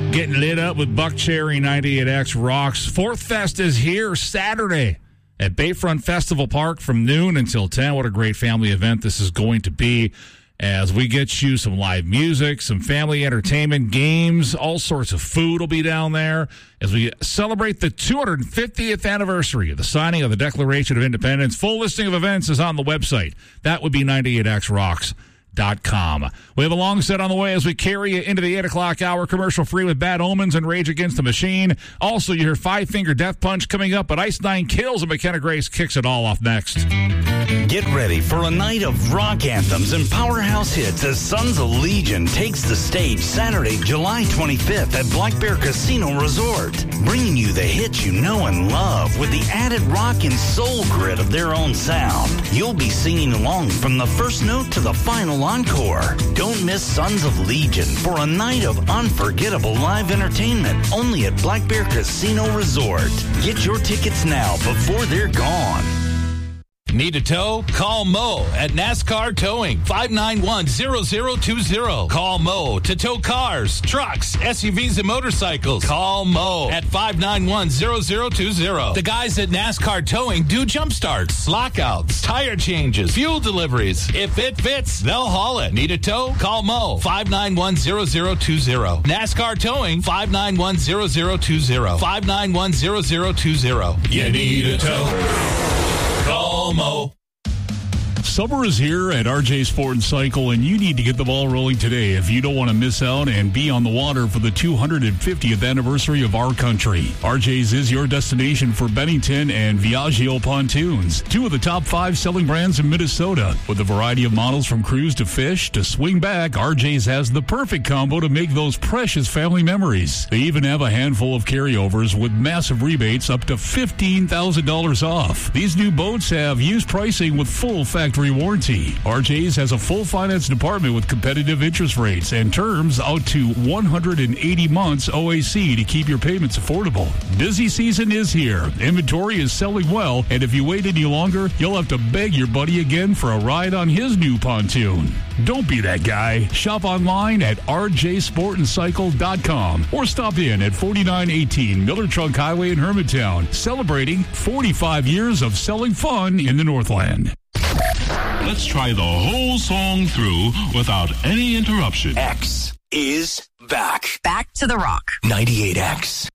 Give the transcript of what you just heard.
Getting lit up with Buck Cherry 98X Rocks. Fourth Fest is here Saturday at Bayfront Festival Park from noon until 10. What a great family event this is going to be as we get you some live music, some family entertainment, games, all sorts of food will be down there as we celebrate the 250th anniversary of the signing of the Declaration of Independence. Full listing of events is on the website. That would be 98xrocks.com. We have a long set on the way as we carry you into the 8 o'clock hour, commercial free with Bad Omens and Rage Against the Machine. Also, you hear Five Finger Death Punch coming up, but Ice Nine Kills and McKenna Grace kicks it all off next. Get ready for a night of rock anthems and powerhouse hits as Sons of Legion takes the stage Saturday, July 25th at Black Bear Casino Resort, bringing you the hits you know and love with the added rock and soul grit of their own sound. You'll be singing along from the first note to the final encore. Don't miss Sons of Legion for a night of unforgettable live entertainment only at Black Bear Casino Resort. Get your tickets now before they're gone. Need a tow? Call Mo at NASCAR Towing, 591-0020. Call Mo to tow cars, trucks, SUVs, and motorcycles. Call Mo at 591-0020. The guys at NASCAR Towing do jump starts, lockouts, tire changes, fuel deliveries. If it fits, they'll haul it. Need a tow? Call Mo, 591-0020. NASCAR Towing, 591-0020. 591-0020. You need a tow? Call Mo. Summer is here at RJ Sport and Cycle, and you need to get the ball rolling today if you don't want to miss out and be on the water for the 250th anniversary of our country. RJ's is your destination for Bennington and Viaggio pontoons, two of the top 5 selling brands in Minnesota. With a variety of models from cruise to fish to swing back, RJ's has the perfect combo to make those precious family memories. They even have a handful of carryovers with massive rebates up to $15,000 off. These new boats have used pricing with full factory warranty. RJ's has a full finance department with competitive interest rates and terms out to 180 months OAC to keep your payments affordable. Busy season is here. Inventory is selling well, and if you wait any longer, you'll have to beg your buddy again for a ride on his new pontoon. Don't be that guy. Shop online at rjsportandcycle.com or stop in at 4918 Miller Trunk Highway in Hermantown, celebrating 45 years of selling fun in the Northland. Let's try the whole song through without any interruption. X is back. Back to the rock. 98X.